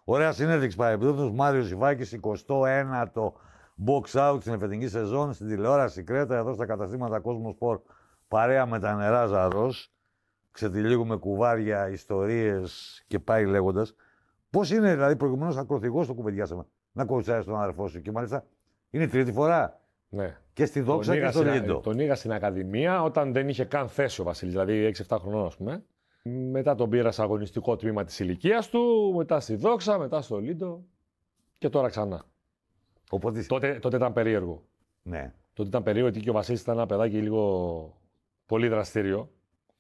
Ωραία συνέντευξη παρεμπιπτόντως. Μάριος Ιβάκης, 21ο box out στην εφετινή σεζόν, στην τηλεόραση Κρέτα, εδώ στα καταστήματα Κόσμο Σπορ, παρέα με τα νερά Ζαρός. Ξετυλίγουμε κουβάρια, ιστορίες και πάει λέγοντας. Πώς είναι, δηλαδή, προηγουμένως ακροθυγός το κουβεντιάσαμε, να κοουτσάρεις τον αδερφό σου και μάλιστα είναι η τρίτη φορά. Ναι. Και στη Δόξα και στο Λίντο. Τον είχα στην Ακαδημία όταν δεν είχε καν θέση ο Βασίλης, δηλαδή 6-7 χρονών, ας πούμε. Μετά τον πήρα σε αγωνιστικό τμήμα της ηλικίας του, μετά στη Δόξα, μετά στο Λίντο και τώρα ξανά. Οπότε... Τότε ήταν περίεργο. Ναι. Τότε ήταν περίεργο γιατί και ο Βασίλης ήταν ένα παιδάκι λίγο πολύ δραστήριο.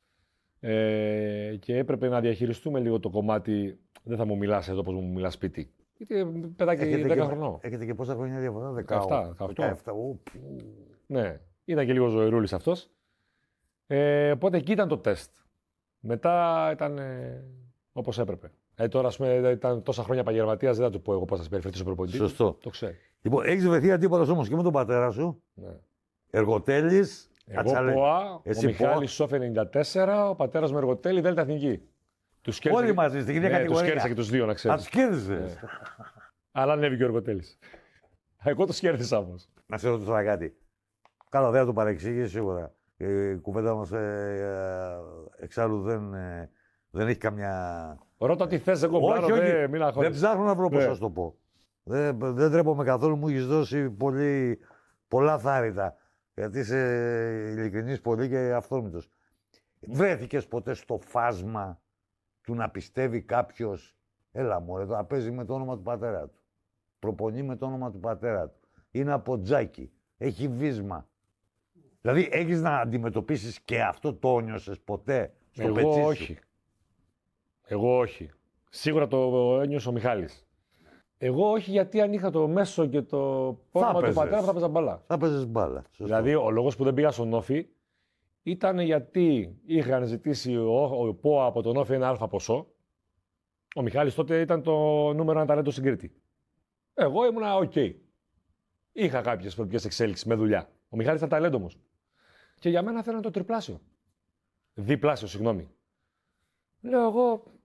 Και έπρεπε να διαχειριστούμε λίγο το κομμάτι. Δεν θα μου μιλάς εδώ όπως μου μιλάς σπίτι. Γιατί παιδάκι 10 χρονών. Έχετε και πόσα χρόνια διαφορά, 17. Ναι, ήταν και λίγο ζωηρούλης αυτός. Οπότε εκεί ήταν το τεστ. Μετά ήταν όπως έπρεπε. Τώρα, ας πούμε, ήταν τόσα χρόνια επαγγελματίας, δεν θα του πω εγώ πώς θα συμπεριφερθεί ο προπονητής. Σωστό. Το ξέρει. Λοιπόν, έχεις βρεθεί αντίπαλος όμως και με τον πατέρα σου. Ναι. Εργοτέλης. Εγώ ΠΟΑ, ο Μιχάλης Σόφε 94, ο πατέρας μου Εργοτέλη, Δέλτα Εθνική. Όλοι μαζί στην ίδια κατηγορία. Τους κέρδισα και τους δύο, να ξέρεις. Τους κέρδισες. Αλλά ανέβηκε ο Εργοτέλης. Εγώ τους κέρδισα όμως. Να σε ρωτήσω τώρα κάτι. Καλά, δεν θα το παρεξήγησε σίγουρα. Η κουβέντα μας εξάλλου δεν έχει καμιά... Ρώτα τι θες, εγώ πλάρω, δεν ψάχνω να βρω πώς θα σου το πω. Δεν τρέπομαι καθόλου, μου έχεις δώσει πολλά θάρρυτα. Γιατί είσαι ειλικρινής πολύ και αυθόρμητος. Βρέθηκες ποτέ στο φάσμα του να πιστεύει κάποιος, έλα μωρέ, εδώ παίζει με το όνομα του πατέρα του. Προπονεί με το όνομα του πατέρα του. Είναι από τζάκι. Έχει βίσμα. Δηλαδή, έχεις να αντιμετωπίσεις και αυτό το ένιωσες ποτέ στο πετσί σου? Όχι. Εγώ όχι. Σίγουρα το ένιωσε ο Μιχάλης. Εγώ όχι, γιατί αν είχα το μέσο και το όνομα του πατέρα θα παίζα μπάλα. Θα παίζεις μπάλα. Σωστό. Δηλαδή, ο λόγος που δεν πήγα στον Όφη ήταν γιατί είχαν ζητήσει ο ΠΟΑ από τον Όφη ένα αλφα ποσό. Ο Μιχάλης τότε ήταν το νούμερο 1 ταλέντο στην Κρήτη. Εγώ ήμουνα οκ. Είχα κάποιες προοπτικές εξέλιξεις με δουλειά. Ο Μιχάλης ήταν ταλέντο όμως. Και για μένα θέλανε το τριπλάσιο. Διπλάσιο, συγγνώμη. Λέω εγώ,